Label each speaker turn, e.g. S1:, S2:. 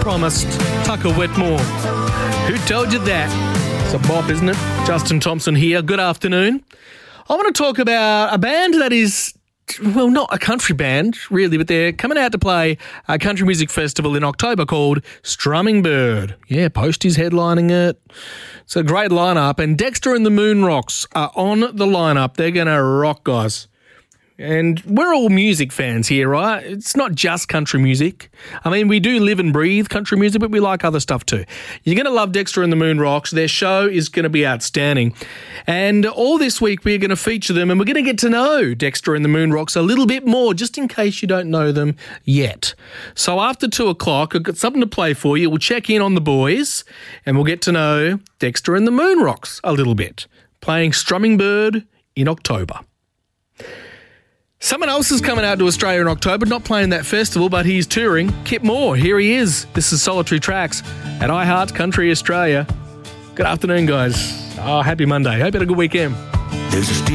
S1: promised Tucker Wetmore. Who told you that? It's a bop, isn't it? Justin Thompson here. Good afternoon. I want to talk about a band that is, well, not a country band, really, but they're coming out to play a country music festival in October called Strumming Bird. Yeah, Posty's headlining it. It's a great lineup, and Dexter and the Moon Rocks are on the lineup. They're going to rock, guys. And we're all music fans here, right? It's not just country music. I mean, we do live and breathe country music, but we like other stuff too. You're going to love Dexter and the Moon Rocks. Their show is going to be outstanding. And all this week, we're going to feature them, and we're going to get to know Dexter and the Moon Rocks a little bit more, just in case you don't know them yet. So after 2 o'clock, I've got something to play for you. We'll check in on the boys, and we'll get to know Dexter and the Moon Rocks a little bit, playing Strumming Bird in October. Someone else is coming out to Australia in October, not playing that festival, but he's touring. Kip Moore, here he is. This is Solitary Tracks at iHeart Country Australia. Good afternoon, guys. Oh, happy Monday. Hope you had a good weekend.